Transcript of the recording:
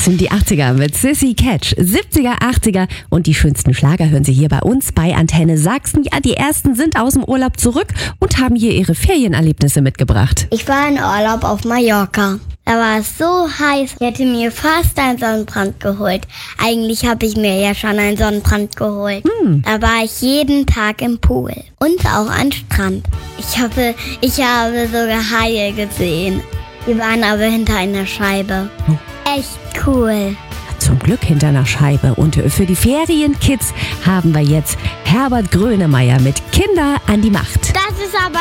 Das sind die 80er mit Sissy Catch. 70er, 80er und die schönsten Schlager hören Sie hier bei uns bei Antenne Sachsen. Ja, die ersten sind aus dem Urlaub zurück und haben hier ihre Ferienerlebnisse mitgebracht. Ich war in Urlaub auf Mallorca. Da war es so heiß, ich hätte mir fast einen Sonnenbrand geholt. Eigentlich habe ich mir ja schon einen Sonnenbrand geholt. Da war ich jeden Tag im Pool und auch am Strand. Ich habe sogar Haie gesehen. Die waren aber hinter einer Scheibe. Echt cool. Zum Glück hinter einer Scheibe. Und für die Ferienkids haben wir jetzt Herbert Grönemeyer mit Kinder an die Macht. Das ist aber